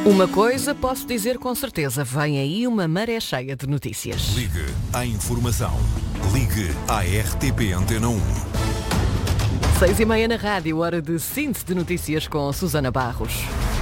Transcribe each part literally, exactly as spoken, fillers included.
Uma coisa posso dizer com certeza, vem aí uma maré cheia de notícias. Ligue à informação. Ligue à R T P Antena um. Seis e meia na rádio, hora de síntese de notícias com Susana Barros.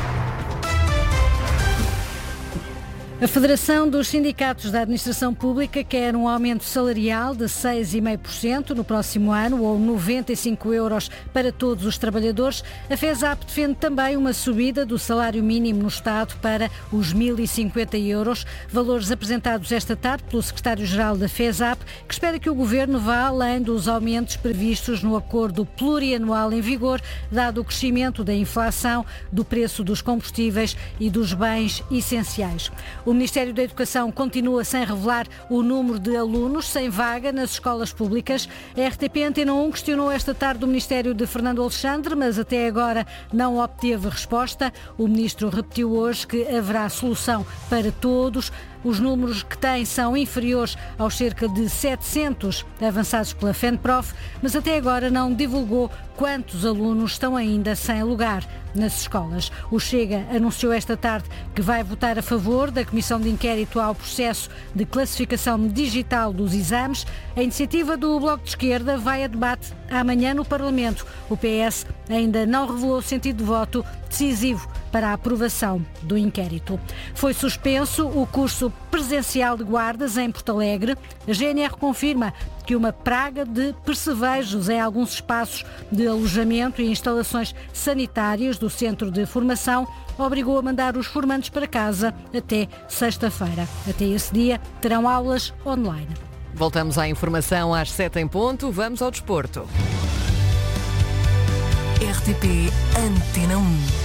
A Federação dos Sindicatos da Administração Pública quer um aumento salarial de seis vírgula cinco por cento no próximo ano, ou noventa e cinco euros para todos os trabalhadores. A FESAP defende também uma subida do salário mínimo no Estado para os mil e cinquenta euros, valores apresentados esta tarde pelo secretário-geral da FESAP, que espera que o Governo vá além dos aumentos previstos no acordo plurianual em vigor, dado o crescimento da inflação, do preço dos combustíveis e dos bens essenciais. O Ministério da Educação continua sem revelar o número de alunos sem vaga nas escolas públicas. A R T P Antena um questionou esta tarde o Ministério de Fernando Alexandre, mas até agora não obteve resposta. O Ministro repetiu hoje que haverá solução para todos. Os números que tem são inferiores aos cerca de setecentos avançados pela FENPROF, mas até agora não divulgou quantos alunos estão ainda sem lugar nas escolas. O Chega anunciou esta tarde que vai votar a favor da Comissão de Inquérito ao processo de classificação digital dos exames. A iniciativa do Bloco de Esquerda vai a debate amanhã no Parlamento. O P S ainda não revelou o sentido de voto decisivo para a aprovação do inquérito. Foi suspenso o curso presencial de guardas em Porto Alegre. A G N R confirma que uma praga de percevejos em alguns espaços de alojamento e instalações sanitárias do centro de formação obrigou a mandar os formandos para casa até sexta-feira. Até esse dia terão aulas online. Voltamos à informação às sete em ponto. Vamos ao desporto. R T P Antena um.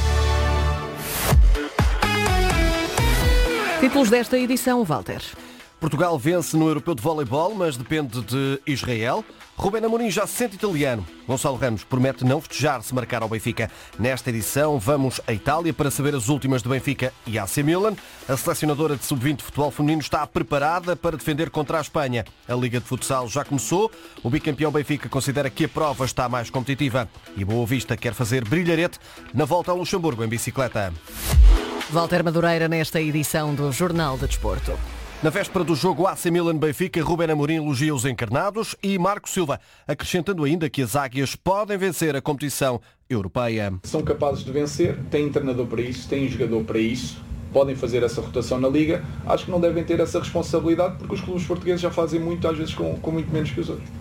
Títulos desta edição, Walter. Portugal vence no Europeu de Voleibol, mas depende de Israel. Rubén Amorim já se sente italiano. Gonçalo Ramos promete não festejar se marcar ao Benfica. Nesta edição vamos à Itália para saber as últimas do Benfica e A C Milan. A selecionadora de sub vinte de futebol feminino está preparada para defender contra a Espanha. A Liga de Futsal já começou. O bicampeão Benfica considera que a prova está mais competitiva. E Boa Vista quer fazer brilharete na volta ao Luxemburgo em bicicleta. Walter Madureira nesta edição do Jornal de Desporto. Na véspera do jogo A C Milan-Benfica, Rubén Amorim elogia os encarnados e Marco Silva, acrescentando ainda que as águias podem vencer a competição europeia. São capazes de vencer, têm treinador para isso, têm jogador para isso, podem fazer essa rotação na Liga. Acho que não devem ter essa responsabilidade porque os clubes portugueses já fazem muito, às vezes com, com muito menos que os outros.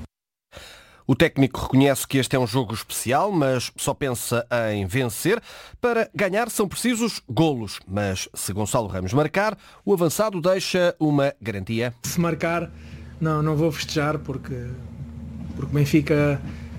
O técnico reconhece que este é um jogo especial, mas só pensa em vencer. Para ganhar são precisos golos, mas se Gonçalo Ramos marcar, o avançado deixa uma garantia. Se marcar, não, não vou festejar porque porque Benfica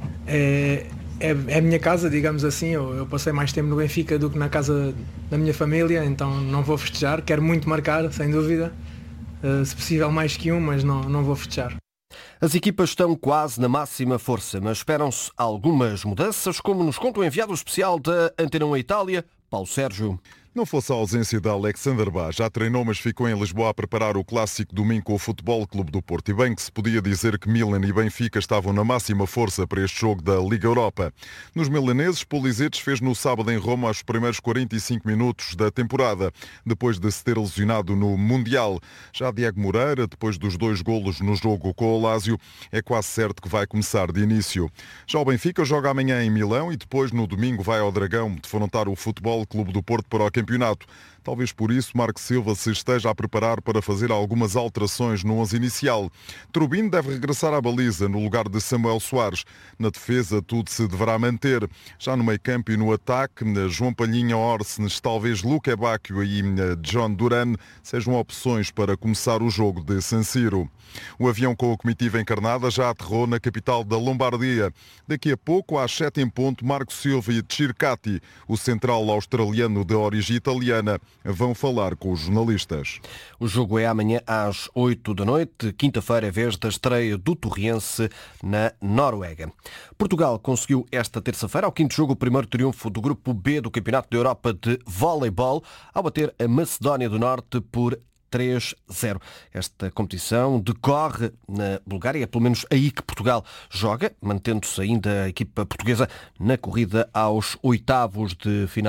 é, é, é a minha casa, digamos assim. Eu, eu passei mais tempo no Benfica do que na casa da minha família, então não vou festejar. Quero muito marcar, sem dúvida, uh, se possível mais que um, mas não, não vou festejar. As equipas estão quase na máxima força, mas esperam-se algumas mudanças, como nos conta o enviado especial da Antena um Itália, Paulo Sérgio. Não fosse a ausência de Alexander Bá, já treinou, mas ficou em Lisboa a preparar o clássico domingo com o Futebol Clube do Porto. E bem que se podia dizer que Milan e Benfica estavam na máxima força para este jogo da Liga Europa. Nos milaneses, Polizetes fez no sábado em Roma os primeiros quarenta e cinco minutos da temporada, depois de se ter lesionado no Mundial. Já Diego Moreira, depois dos dois golos no jogo com o Lazio, é quase certo que vai começar de início. Já o Benfica joga amanhã em Milão e depois no domingo vai ao Dragão defrontar o Futebol Clube do Porto para o campeonato. Talvez por isso Marco Silva se esteja a preparar para fazer algumas alterações no onze inicial. Trubin deve regressar à baliza no lugar de Samuel Soares. Na defesa tudo se deverá manter. Já no meio-campo e no ataque, João Palhinha, Orsnes, talvez Luca Bacchio e John Duran sejam opções para começar o jogo de San Siro. O avião com a comitiva encarnada já aterrou na capital da Lombardia. Daqui a pouco, às sete em ponto, Marco Silva e Circati, o central australiano de origem italiana, vão falar com os jornalistas. O jogo é amanhã às oito da noite, quinta-feira, é vez da estreia do Torriense na Noruega. Portugal conseguiu esta terça-feira, ao quinto jogo, o primeiro triunfo do grupo B do Campeonato da Europa de Voleibol, ao bater a Macedónia do Norte por três a zero. Esta competição decorre na Bulgária, é pelo menos aí que Portugal joga, mantendo-se ainda a equipa portuguesa na corrida aos oitavos de final.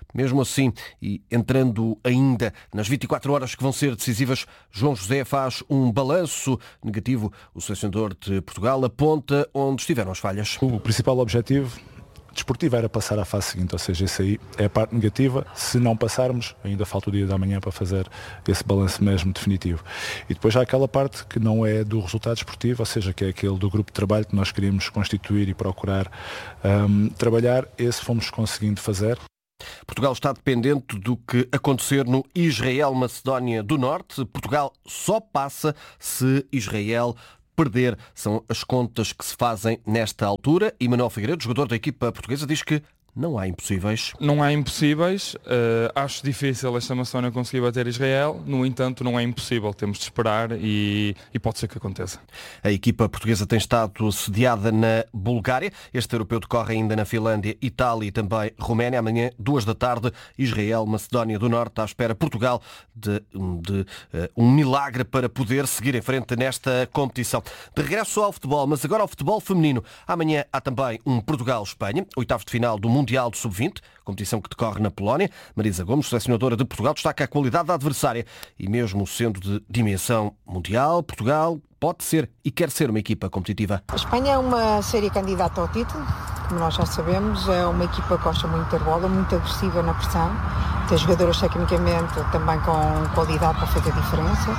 Mesmo assim, e entrando ainda nas vinte e quatro horas que vão ser decisivas, João José faz um balanço negativo. O selecionador de Portugal aponta onde estiveram as falhas. O principal objetivo desportivo era passar à fase seguinte, ou seja, isso aí é a parte negativa. Se não passarmos, ainda falta o dia da manhã para fazer esse balanço mesmo definitivo. E depois há aquela parte que não é do resultado desportivo, ou seja, que é aquele do grupo de trabalho que nós queríamos constituir e procurar um, trabalhar. Esse fomos conseguindo fazer. Portugal está dependente do que acontecer no Israel-Macedónia do Norte. Portugal só passa se Israel perder. São as contas que se fazem nesta altura. E Manuel Figueiredo, jogador da equipa portuguesa, diz que não há impossíveis. Não há impossíveis. Uh, acho difícil esta Macedónia conseguir bater Israel. No entanto, não é impossível. Temos de esperar e, e pode ser que aconteça. A equipa portuguesa tem estado sediada na Bulgária. Este europeu decorre ainda na Finlândia, Itália e também Roménia. Amanhã, duas da tarde, Israel, Macedónia do Norte, à espera Portugal de, de uh, um milagre para poder seguir em frente nesta competição. De regresso ao futebol, mas agora ao futebol feminino. Amanhã há também um Portugal-Espanha, oitavos de final do Mundo Mundial de sub vinte, competição que decorre na Polónia. Marisa Gomes, selecionadora de Portugal, destaca a qualidade da adversária e mesmo sendo de dimensão mundial, Portugal pode ser e quer ser uma equipa competitiva. A Espanha é uma séria candidata ao título, como nós já sabemos, é uma equipa que gosta muito de ter bola, muito agressiva na pressão, tem jogadoras tecnicamente também com qualidade para fazer diferença,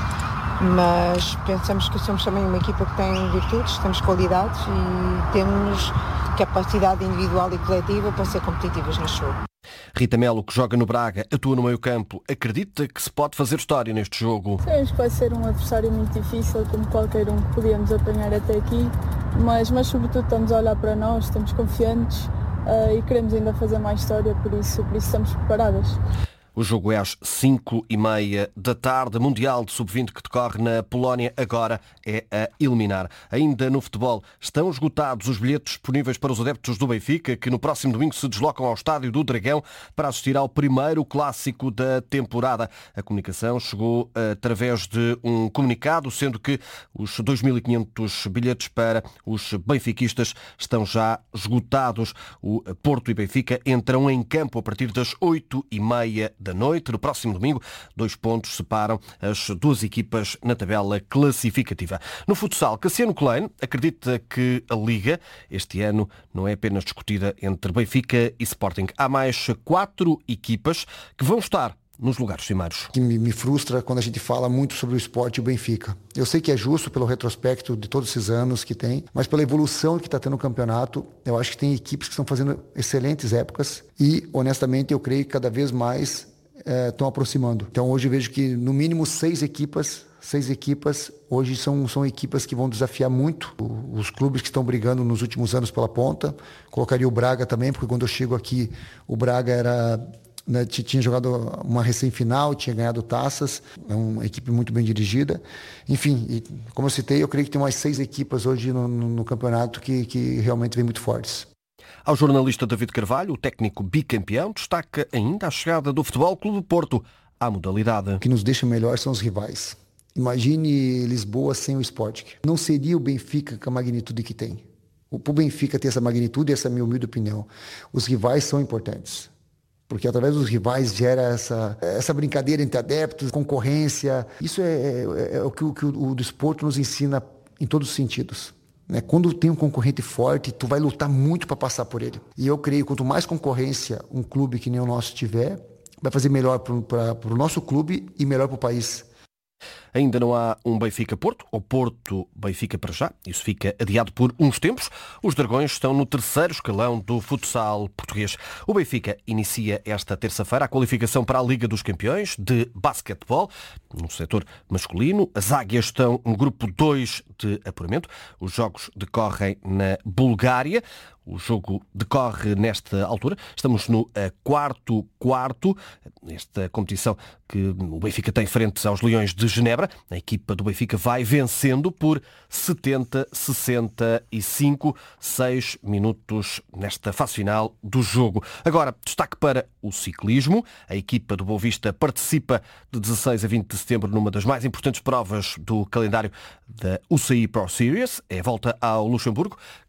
mas pensamos que somos também uma equipa que tem virtudes, temos qualidades e temos capacidade individual e coletiva para ser competitivas neste jogo. Rita Melo, que joga no Braga, atua no meio-campo, acredita que se pode fazer história neste jogo? Sabemos que vai ser um adversário muito difícil, como qualquer um que podíamos apanhar até aqui, mas, mas sobretudo estamos a olhar para nós, estamos confiantes uh, e queremos ainda fazer mais história, por isso, por isso estamos preparadas. O jogo é às cinco e meia da tarde. Mundial de sub vinte que decorre na Polónia agora é a eliminar. Ainda no futebol, estão esgotados os bilhetes disponíveis para os adeptos do Benfica, que no próximo domingo se deslocam ao Estádio do Dragão para assistir ao primeiro clássico da temporada. A comunicação chegou através de um comunicado, sendo que os dois mil e quinhentos bilhetes para os benfiquistas estão já esgotados. O Porto e Benfica entram em campo a partir das oito e meia da noite. No próximo domingo, dois pontos separam as duas equipas na tabela classificativa. No futsal, Cassiano Klein acredita que a Liga este ano não é apenas discutida entre Benfica e Sporting. Há mais quatro equipas que vão estar nos lugares cimeiros. Que me, me frustra quando a gente fala muito sobre o esporte e o Benfica. Eu sei que é justo pelo retrospecto de todos esses anos que tem, mas pela evolução que está tendo o campeonato, eu acho que tem equipes que estão fazendo excelentes épocas e, honestamente, eu creio que cada vez mais estão é, aproximando. Então hoje eu vejo que no mínimo seis equipas, seis equipas, hoje são, são equipas que vão desafiar muito os clubes que estão brigando nos últimos anos pela ponta. Colocaria o Braga também, porque quando eu chego aqui, o Braga era... Né, tinha jogado uma recém-final, tinha ganhado taças, é uma equipe muito bem dirigida. Enfim, e, como eu citei, eu creio que tem umas seis equipas hoje no, no, no campeonato que, que realmente vêm muito fortes. Ao jornalista David Carvalho, o técnico bicampeão, destaca ainda a chegada do Futebol Clube do Porto à modalidade. O que nos deixa melhor são os rivais. Imagine Lisboa sem o Sporting. Não seria o Benfica com a magnitude que tem. O Benfica ter essa magnitude, essa é a minha humilde opinião. Os rivais são importantes. Porque através dos rivais gera essa, essa brincadeira entre adeptos, concorrência. Isso é, é, é o que o, que o desporto nos ensina em todos os sentidos. Né? Quando tem um concorrente forte, tu vai lutar muito para passar por ele. E eu creio que quanto mais concorrência um clube que nem o nosso tiver, vai fazer melhor para o nosso clube e melhor para o país. Ainda não há um Benfica-Porto, ou Porto-Benfica para já. Isso fica adiado por uns tempos. Os Dragões estão no terceiro escalão do futsal português. O Benfica inicia esta terça-feira a qualificação para a Liga dos Campeões de basquetebol. No setor masculino, as Águias estão no grupo dois de apuramento. Os jogos decorrem na Bulgária. O jogo decorre nesta altura. Estamos no quarto quarto. Esta competição que o Benfica tem frente aos Leões de Genebra. A equipa do Benfica vai vencendo por setenta a sessenta e cinco, seis minutos nesta fase final do jogo. Agora, destaque para o ciclismo. A equipa do Boa Vista participa de dezasseis a vinte de setembro numa das mais importantes provas do calendário da U C I Pro Series. É a volta ao Luxemburgo,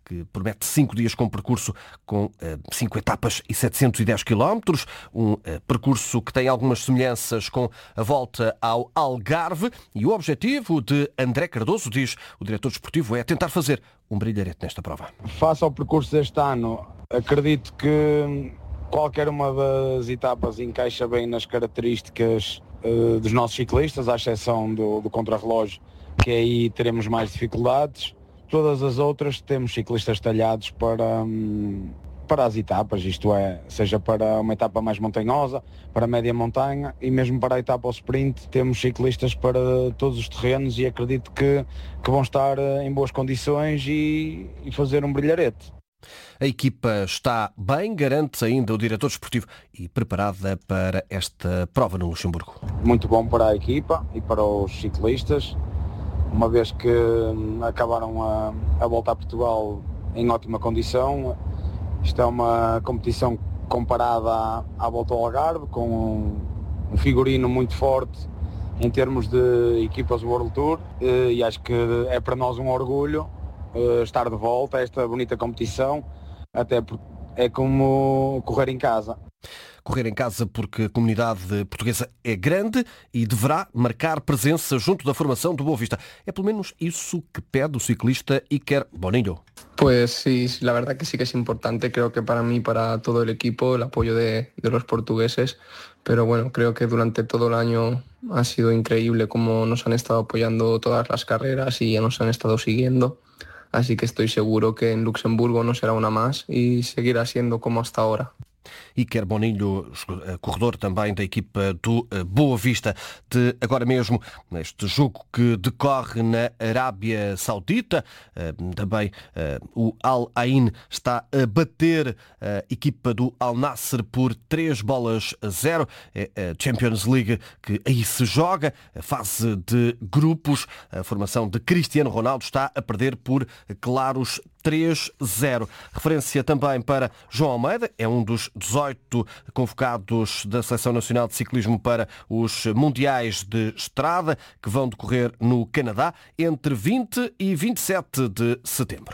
que promete cinco dias com percurso com cinco etapas e setecentos e dez quilómetros, um percurso que tem algumas semelhanças com a volta ao Algarve, e o objetivo de André Cardoso, diz o diretor desportivo, é tentar fazer um brilharete nesta prova. Face ao percurso deste ano, acredito que qualquer uma das etapas encaixa bem nas características uh, dos nossos ciclistas, à exceção do, do contrarrelógio, que aí teremos mais dificuldades. Todas as outras temos ciclistas talhados para, um, para as etapas, isto é, seja para uma etapa mais montanhosa, para a média montanha, e mesmo para a etapa ao sprint temos ciclistas para todos os terrenos, e acredito que, que vão estar em boas condições e, e fazer um brilharete. A equipa está bem, garante ainda o diretor desportivo, e preparada para esta prova no Luxemburgo. Muito bom para a equipa e para os ciclistas, uma vez que acabaram a, a volta a Portugal em ótima condição. Isto é uma competição comparada à, à volta ao Algarve, com um, um figurino muito forte em termos de equipas World Tour, e acho que é para nós um orgulho Uh, estar de volta a esta bonita competição, até porque é como correr em casa. Correr em casa porque a comunidade portuguesa é grande e deverá marcar presença junto da formação do Boa Vista. É pelo menos isso que pede o ciclista Iker Bonillo. Pues sí, la verdad que sí que es importante, creo que para mí y para todo el equipo, el apoyo de, de los portugueses, pero bueno, creo que durante todo el año ha sido increíble cómo nos han estado apoyando todas las carreras y ya nos han estado siguiendo. Así que estoy seguro que en Luxemburgo no será una más y seguirá siendo como hasta ahora. Iker Bonillo, corredor também da equipa do Boa Vista, de agora mesmo neste jogo que decorre na Arábia Saudita. Também o Al Ain está a bater a equipa do Al Nassr por três bolas a zero. É a Champions League que aí se joga, a fase de grupos. A formação de Cristiano Ronaldo está a perder por claros três a zero. Referência também para João Almeida, é um dos dezoito convocados da Seleção Nacional de Ciclismo para os Mundiais de Estrada, que vão decorrer no Canadá entre vinte e vinte e sete de setembro.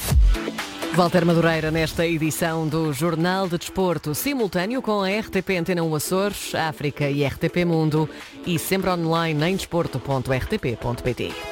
Walter Madureira nesta edição do Jornal de Desporto, simultâneo com a R T P Antena um Açores, África e R T P Mundo, e sempre online em desporto ponto r t p ponto p t.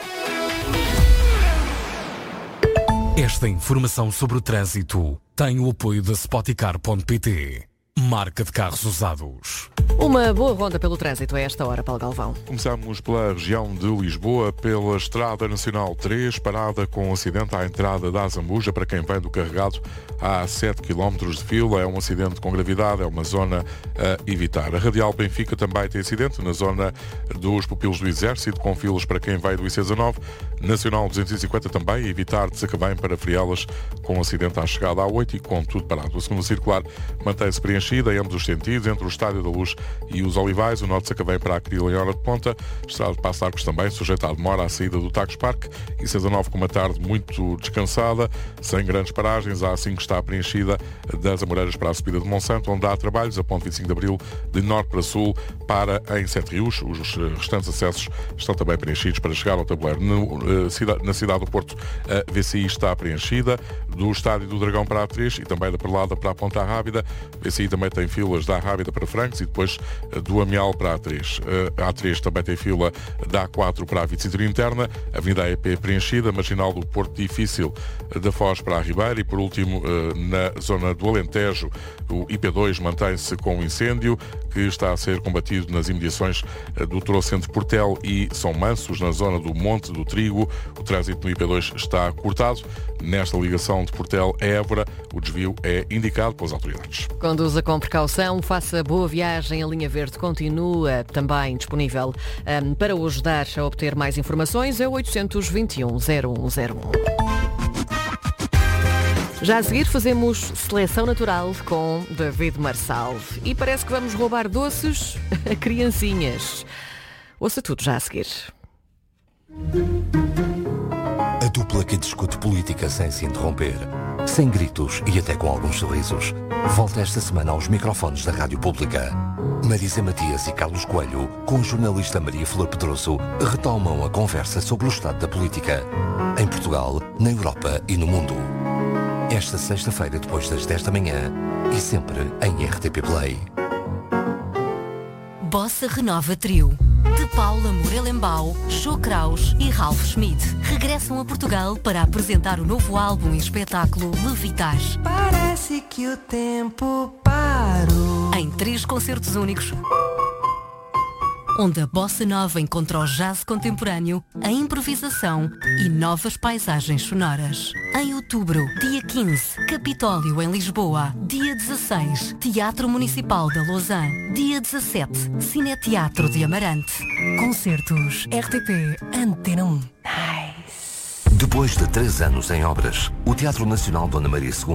Esta informação sobre o trânsito tem o apoio da Spoticar ponto p t, marca de carros usados. Uma boa ronda pelo trânsito a esta hora, Paulo Galvão. Começamos pela região de Lisboa, pela Estrada Nacional três, parada com acidente à entrada da Azambuja. Para quem vem do Carregado, há sete quilómetros de fila. É um acidente com gravidade, é uma zona a evitar. A Radial Benfica também tem acidente na zona dos Pupilos do Exército, com filas para quem vai do I C dezanove. Nacional duzentos e cinquenta também, evitar de Sacavém para Frielas, com acidente à chegada à oito e com tudo parado. A segunda circular mantém-se preenchida em ambos os sentidos, entre o Estádio da Luz e os Olivais. O norte de Sacavém para a Crila em hora de ponta. Estrada de Passo de Arcos também sujeita à demora à saída do Tagus Park. I C dezanove com uma tarde muito descansada, sem grandes paragens. A A cinco está preenchida das Amoreiras para a subida de Monsanto, onde há trabalhos. A ponte vinte e cinco de Abril de norte para sul para em Sete Rios. Os restantes acessos estão também preenchidos para chegar ao tabuleiro. No, na cidade do Porto, a V C I está preenchida. Do Estádio do Dragão para a A três e também da Perlada para a Ponta Rábida. A V C I também tem filas da Rábida para Francos e depois do Amial para a A três. A A três também tem fila da A quatro para a vinte e cinco interna. A Avenida A E P preenchida. Marginal do Porto difícil da Foz para a Ribeira. E por último, na zona do Alentejo, o I P dois mantém-se com o incêndio que está a ser combatido nas imediações do Troço entre Portel e São Mansos, na zona do Monte do Trigo. O trânsito no I P dois está cortado. Nesta ligação de Portel a Évora, o desvio é indicado pelas autoridades. Conduza com precaução, faça boa viagem. A linha verde continua também disponível um, para o ajudar a obter mais informações. É o oito dois um, zero um zero um. Já a seguir fazemos seleção natural com David Marçal. E parece que vamos roubar doces a criancinhas. Ouça tudo já a seguir. A dupla que discute política sem se interromper, sem gritos e até com alguns sorrisos, volta esta semana aos microfones da Rádio Pública. Marisa Matias e Carlos Coelho, com a jornalista Maria Flor Pedroso, retomam a conversa sobre o estado da política, em Portugal, na Europa e no mundo. esta sexta-feira depois das dez da manhã e sempre em R T P Play. Bossa Renova Trio. De Paula Morelembau, Jô Kraus e Ralph Schmidt regressam a Portugal para apresentar o novo álbum e espetáculo Levitar. Parece que o tempo parou. Em três concertos únicos, onde a bossa nova encontra o jazz contemporâneo, a improvisação e novas paisagens sonoras. Em outubro, dia quinze, Capitólio em Lisboa. Dia dezasseis, Teatro Municipal da Lausanne. Dia dezassete, Cineteatro de Amarante. Concertos R T P Antena um. Depois de três anos em obras, o Teatro Nacional Dona Maria segunda